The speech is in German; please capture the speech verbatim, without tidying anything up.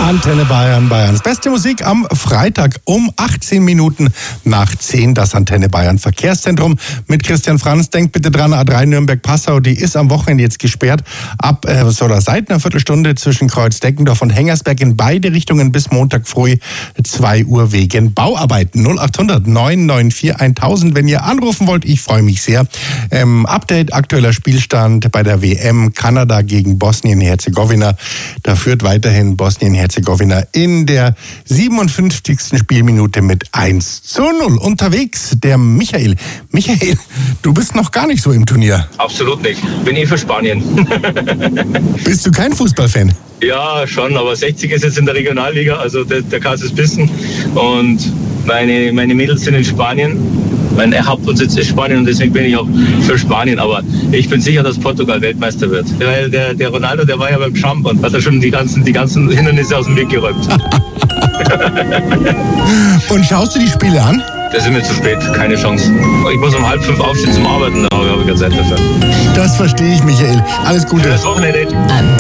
Antenne Bayern, Bayerns beste Musik am Freitag um achtzehn Minuten nach zehn. Das Antenne Bayern Verkehrszentrum mit Christian Franz. Denkt bitte dran, A drei Nürnberg-Passau, die ist am Wochenende jetzt gesperrt. Ab äh, oder seit einer Viertelstunde zwischen Kreuz-Deckendorf und Hengersberg in beide Richtungen bis Montag früh zwei Uhr wegen Bauarbeiten. null acht hundert neun neun vier tausend, wenn ihr anrufen wollt. Ich freue mich sehr. Ähm, Update, aktueller Spielstand bei der W M Kanada gegen Bosnien-Herzegowina. Da führt weiterhin Bosnien-Herzegowina in der siebenundfünfzigsten Spielminute mit eins zu null. Unterwegs der Michael. Michael, du bist noch gar nicht so im Turnier. Absolut nicht. Bin eh für Spanien. Bist du kein Fußballfan? Ja, schon, aber sechzig ist jetzt in der Regionalliga, also der, der Kass ist Bissen. Und meine, meine Mädels sind in Spanien. Mein Hauptwohnsitz ist Spanien und deswegen bin ich auch für Spanien. Aber ich bin sicher, dass Portugal Weltmeister wird. Weil der, der Ronaldo, der war ja beim Trump und hat er schon die ganzen, die ganzen Hindernisse aus dem Weg geräumt. Und schaust du die Spiele an? Das ist mir zu spät, keine Chance. Ich muss um halb fünf aufstehen zum Arbeiten, da habe ich keine Zeit dafür. Das verstehe ich, Michael. Alles Gute. Schönes Wochenende.